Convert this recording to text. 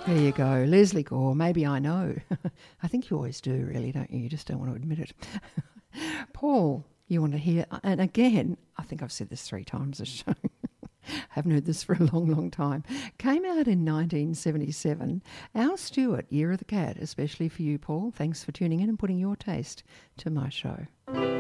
There you go. Leslie Gore, Maybe I Know. I think you always do, really, don't you? You just don't want to admit it. Paul, you want to hear, and again, I think I've said this 3 times a show. Haven't heard this for a long, long time. Came out in 1977. Al Stewart, Year of the Cat, especially for you, Paul. Thanks for tuning in and putting your taste to my show.